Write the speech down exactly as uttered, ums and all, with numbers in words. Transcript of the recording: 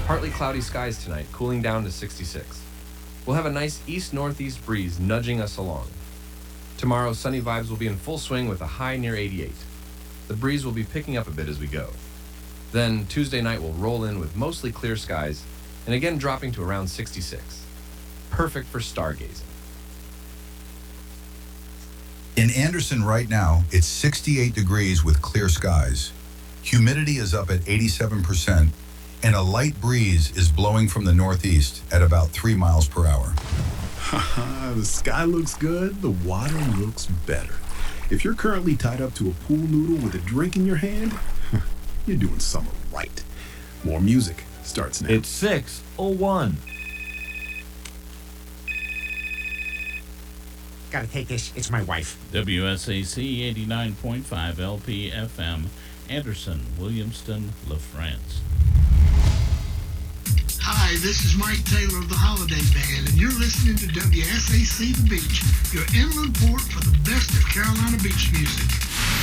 Partly cloudy skies tonight, cooling down to sixty-six. We'll have a nice east-northeast breeze nudging us along. Tomorrow, sunny vibes will be in full swing with a high near eighty-eight. The breeze will be picking up a bit as we go. Then, Tuesday night will roll in with mostly clear skies, and again dropping to around sixty-six. Perfect for stargazing. In Anderson right now, it's sixty-eight degrees with clear skies. Humidity is up at eighty-seven percent, and a light breeze is blowing from the northeast at about three miles per hour. The sky looks good, the water looks better. If you're currently tied up to a pool noodle with a drink in your hand, you're doing summer right. More music starts now. It's six oh one. Gotta take this. It's my wife. W S A C eighty-nine point five L P F M, Anderson, Williamston, La France. Hi, this is Mike Taylor of the Holiday Band, and you're listening to W S A C The Beach, your inland port for the best of Carolina beach music.